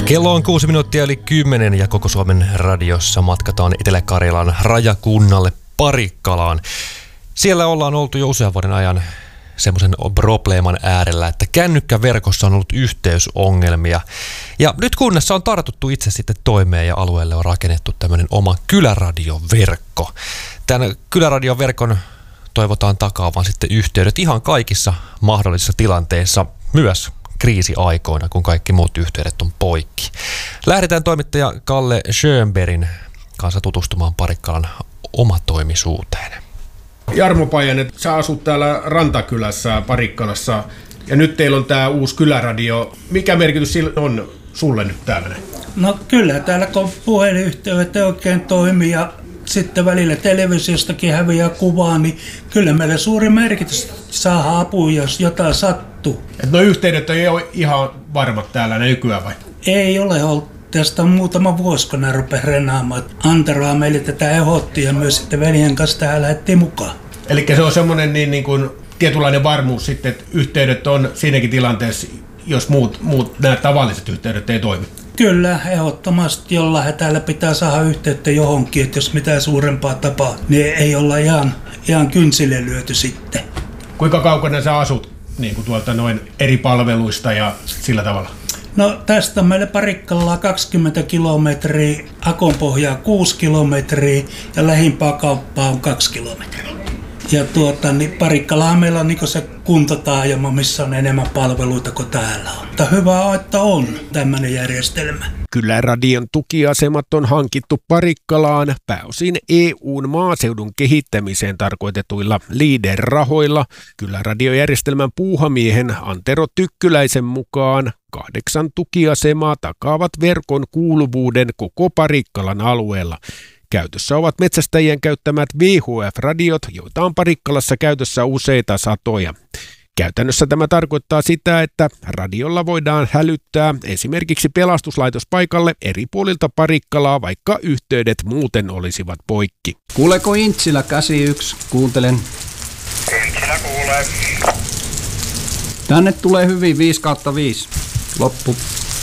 Kello on 6 minuuttia yli 10 ja koko Suomen radiossa matkataan Etelä-Karjalan rajakunnalle Parikkalaan. Siellä ollaan oltu jo usean vuoden ajan semmoisen probleeman äärellä, että kännykkäverkossa on ollut yhteysongelmia. Ja nyt kunnassa on tartuttu itse sitten toimeen ja alueelle on rakennettu tämmöinen oma kyläradioverkko. Tämän kyläradioverkon toivotaan takaavan sitten yhteydet ihan kaikissa mahdollisissa tilanteissa, myös kriisiaikoina, kun kaikki muut yhteydet on poikki. Lähdetään toimittaja Kalle Schönbergin kanssa tutustumaan Parikkalan omatoimisuuteen. Jarmo Pajanen, sä asut täällä Rantakylässä Parikkalassa ja nyt teillä on tää uusi kyläradio. Mikä merkitys sillä on sulle nyt täällä? No kyllä, täällä kun puhelinyhteydet oikein toimii ja sitten välillä televisiostakin häviää kuvaa, niin kyllä meillä suuri merkitys saa apua, jos jotain sattuu. No yhteydet ei ole ihan varmat täällä nykyään vai? Ei ole ollut. Tästä on muutama vuosi, kun nämä rupesi renaamaan. Antaraa meille tätä ehotti ja myös sitten veljen kanssa tähän lähdettiin mukaan. Eli se on semmoinen niin kuin tietynlainen varmuus sitten, että yhteydet on siinäkin tilanteessa, jos muut nämä tavalliset yhteydet ei toimi. Kyllä, ehdottomasti jollain täällä pitää saada yhteyttä johonkin, että jos mitään suurempaa tapaa, niin ei olla ihan kynsille lyöty sitten. Kuinka kaukana sä asut niin kuin tuolta noin eri palveluista ja sillä tavalla? No tästä on meille Parikkalaa 20 kilometriä, Akonpohjaa 6 kilometriä ja lähimpää kauppaa on 2 kilometriä. Ja niin Parikkalahan meillä on niin se kuntataajama, missä on enemmän palveluita kuin täällä on. Mutta hyvä, että on tämmöinen järjestelmä. Kyläradion tukiasemat on hankittu Parikkalaan pääosin EU:n maaseudun kehittämiseen tarkoitetuilla LEADER-rahoilla. Kyläradiojärjestelmän puuhamiehen Antero Tykkyläisen mukaan 8 tukiasemaa takaavat verkon kuuluvuuden koko Parikkalan alueella. Käytössä ovat metsästäjien käyttämät VHF-radiot, joita on Parikkalassa käytössä useita satoja. Käytännössä tämä tarkoittaa sitä, että radiolla voidaan hälyttää esimerkiksi pelastuslaitospaikalle eri puolilta Parikkalaa, vaikka yhteydet muuten olisivat poikki. Kuuleeko Intsilä 81? Kuuntelen. Intsilä kuulee. Tänne tulee hyvin 5/5. Loppu.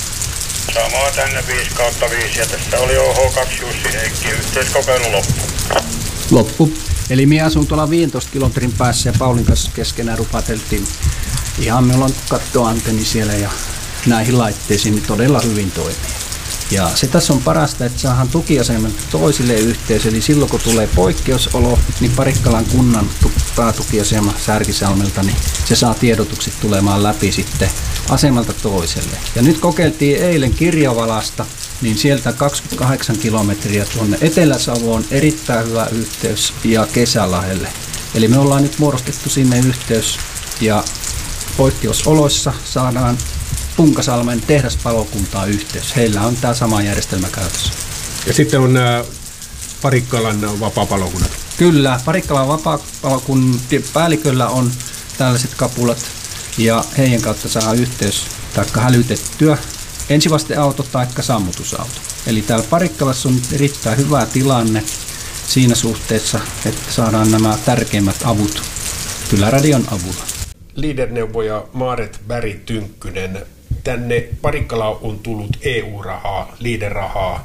Samaa tänne 5/5 ja tässä oli OH2 Jussi Heikki. Yhteiskokeilu loppu. Loppu. Eli minä asun tuolla 15 kilometrin päässä ja Paulin kanssa keskenään rupateltiin. Ihan meillä on kattoantenni siellä ja näihin laitteisiin niin todella hyvin toimii. Ja se tässä on parasta, että saadaan tukiaseman toisille yhteys. Eli silloin kun tulee poikkeusolo, niin Parikkalan kunnan päätukiasema Särkisalmelta, niin se saa tiedotukset tulemaan läpi sitten asemalta toiselle. Ja nyt kokeiltiin eilen Kirjavalasta, niin sieltä 28 kilometriä tuonne Etelä-Savoon erittäin hyvä yhteys ja Kesälahdelle. Eli me ollaan nyt muodostettu sinne yhteys ja poikkeusoloissa saadaan Punkasalmen tehdaspalokuntaa yhteys. Heillä on tämä sama järjestelmä käytössä. Ja sitten on nämä Parikkalan vapaapalokunnat. Kyllä, Parikkalan vapaapalokunnan päälliköllä on tällaiset kapulat ja heidän kautta saa yhteys tai hälytettyä ensivasteauto tai sammutusauto. Eli täällä Parikkalassa on erittäin hyvä tilanne siinä suhteessa, että saadaan nämä tärkeimmät avut Kyläradion avulla. LEADER-neuvoja Maaret Berg-Tynkkynen. Tänne Parikkalaan on tullut EU-rahaa, LEADER-rahaa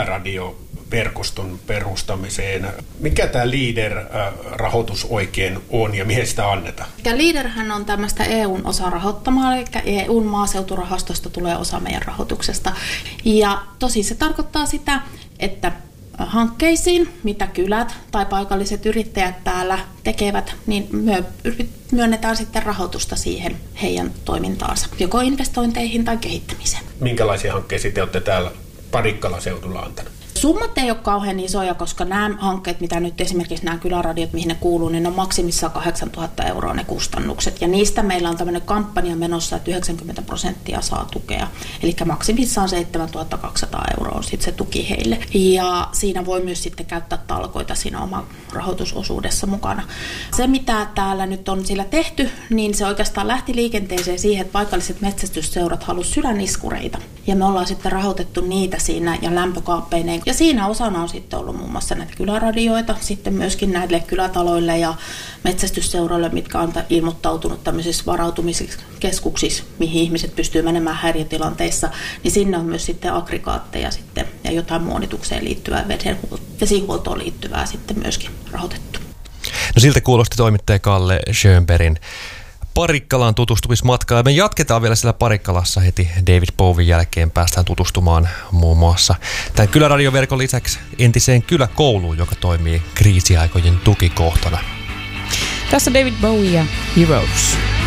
kyläradioverkoston perustamiseen. Mikä tämä LEADER-rahoitus oikein on ja mihin sitä annetaan? LEADERhän on tämmöistä EUn osarahoittamaa, eli EUn maaseuturahastosta tulee osa meidän rahoituksesta. Ja tosin se tarkoittaa sitä, että hankkeisiin, mitä kylät tai paikalliset yrittäjät täällä tekevät, niin myönnetään sitten rahoitusta siihen heidän toimintaansa, joko investointeihin tai kehittämiseen. Minkälaisia hankkeita te olette täällä Parikkalan seudulla antanut? Summat ei ole kauhean isoja, koska nämä hankkeet, mitä nyt esimerkiksi nämä kyläradiot, mihin ne kuuluu, niin ne on maksimissaan 8 000 € ne kustannukset. Ja niistä meillä on tämmöinen kampanja menossa, että 90% saa tukea. Eli maksimissaan 7 200 € on sitten se tuki heille. Ja siinä voi myös sitten käyttää talkoita siinä oman rahoitusosuudessa mukana. Se, mitä täällä nyt on sillä tehty, niin se oikeastaan lähti liikenteeseen siihen, että paikalliset metsästysseurat halusivat sydäniskureita. Ja me ollaan sitten rahoitettu niitä siinä ja lämpökaappeineen. Ja siinä osana on sitten ollut muun muassa näitä kyläradioita, sitten myöskin näille kylätaloille ja metsästysseuroille, mitkä on ilmoittautunut tämmöisissä varautumiskeskuksissa, mihin ihmiset pystyy menemään häiriötilanteissa, niin sinne on myös sitten aggregaatteja sitten ja jotain muonitukseen liittyvää, vesihuoltoon liittyvää sitten myöskin rahoitettu. No siltä kuulosti toimittaja Kalle Schönbergin Parikkalaan tutustumismatkaa. Me jatketaan vielä siellä Parikkalassa heti David Bowien jälkeen. Päästään tutustumaan muun muassa tämän kyläradioverkon lisäksi entiseen kyläkouluun, joka toimii kriisiaikojen tukikohtana. Tässä David Bowie ja Heroes.